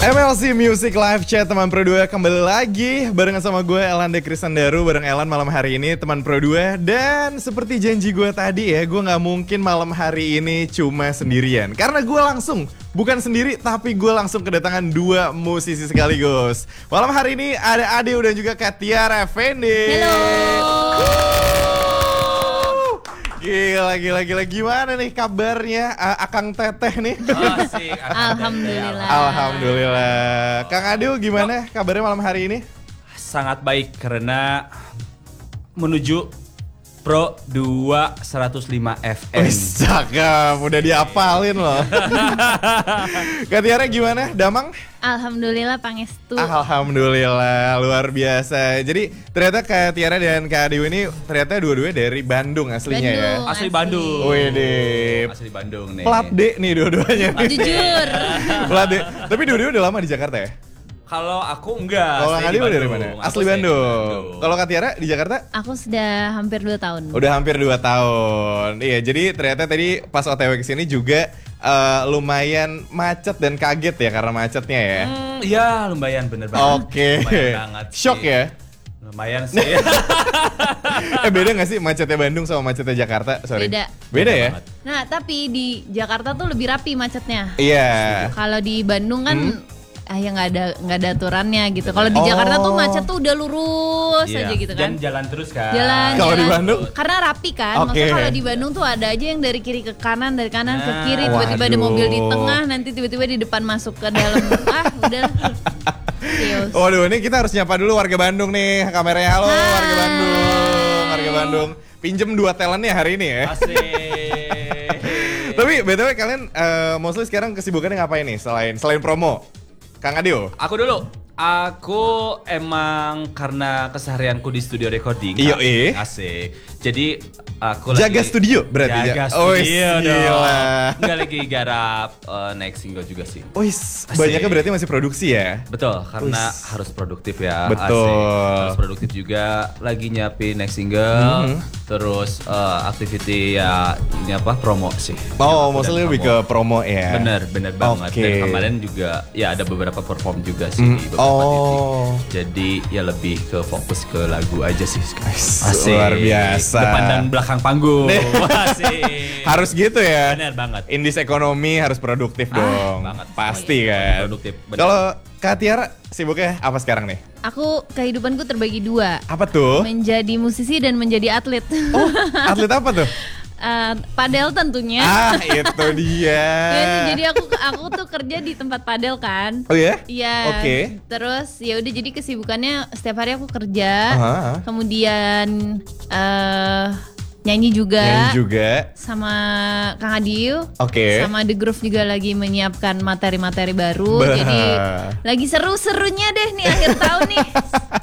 MLC Music Live Chat teman Pro 2 kembali lagi barengan sama gue Elande Krisandaru. Bareng Elan malam hari ini teman Pro 2. Dan seperti janji gue tadi ya, gue gak mungkin malam hari ini cuma sendirian. Karena gue langsung, bukan sendiri tapi gue langsung kedatangan dua musisi sekaligus. Malam hari ini ada Adeo dan juga Katiara Effendi. Halo. Gila, gimana nih kabarnya Akang Teteh nih? Asik. Alhamdulillah. Kang Adeo gimana kabarnya malam hari ini? Sangat baik karena menuju Pro 2 105 FM. Wih, cakep, udah diapalin loh. Katiara gimana? Damang? Alhamdulillah pangestu. Alhamdulillah, luar biasa. Jadi ternyata Katiara dan Kak Adeo ini ternyata dua-duanya dari Bandung aslinya ya. Asli Bandung. Wih deh. Asli Bandung nih. Plat D nih dua-duanya nih. Jujur. Plat D. Tapi dua-duanya udah lama di Jakarta ya? Kalau aku enggak. Kalau Kak Adeo dari mana? Asli Bandung. Kalau Katiara di Jakarta? Aku sudah hampir 2 tahun. Udah hampir 2 tahun. Iya, jadi ternyata tadi pas OTW kesini juga lumayan macet dan kaget ya karena macetnya ya. Iya, lumayan bener banget. Oke. Lumayan banget sih. Shock ya? Lumayan sih. Beda gak sih macetnya Bandung sama macetnya Jakarta? Sorry. Beda ya? Banget. Nah, tapi di Jakarta tuh lebih rapi macetnya. Iya. Kalau di Bandung kan ya nggak ada aturannya gitu. Kalau di Jakarta tuh macet tuh udah lurus Iya. aja gitu kan. Dan jalan terus kan. Jalan. Kalau di Bandung? Karena rapi kan. Oke. Maksudnya kalau di Bandung tuh ada aja yang dari kiri ke kanan, dari kanan ke kiri, tiba-tiba ada waduh. mobil di tengah, nanti tiba-tiba di depan masuk ke dalam. Udah. Chaos. Waduh, ini kita harus nyapa dulu warga Bandung nih. Kameranya halo warga Bandung. Warga Bandung. Pinjem 2 talentnya hari ini ya. Asik. Tapi BTW kalian mostly sekarang kesibukannya ngapain nih selain promo? Kang Adeo? Aku dulu. Aku emang karena keseharianku di studio recording. Iya, Asik. Jadi aku Jaga lagi studio berarti ya? Jaga Oh, studio dong. gila. Enggak lagi garap next single juga sih. Wis, banyaknya berarti masih produksi ya? Betul, karena Wis. harus produktif ya. Betul. Asik. Harus produktif juga. Lagi nyiapin next single. Terus activity ya ini apa promo sih. Oh, Yang aku maksudnya dan lebih kamu. ke promo ya? Bener banget. Oke. Dan kemarin juga ya ada beberapa perform juga sih di beberapa titik. Jadi ya lebih ke fokus ke lagu aja sih sekarang. Asik. Luar biasa. Depan dan belakang panggung. Nih. Asik. Harus gitu ya? Bener banget. Indis ekonomi harus produktif dong. banget. Pasti Semuanya kan. produktif, bener. Kalau Kak Tiara sibuknya apa sekarang nih? Aku kehidupanku terbagi 2. Apa tuh? Menjadi musisi dan menjadi atlet. Oh, atlet apa tuh? Padel tentunya. Itu dia. Jadi aku tuh kerja di tempat padel kan. Oh ya? Iya. Oke. Terus ya udah jadi kesibukannya setiap hari aku kerja. Aha. Kemudian nyanyi juga. Nyanyi juga. Sama Kang Adeo. Oke. Sama The Groove juga lagi menyiapkan materi-materi baru. Bah. Jadi lagi seru-serunya deh nih akhir tahun nih.